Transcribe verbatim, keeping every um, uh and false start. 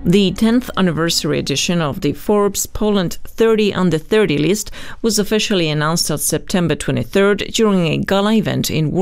The tenth anniversary edition of the Forbes Poland thirty under thirty list was officially announced on September twenty-third during a gala event in Warsaw.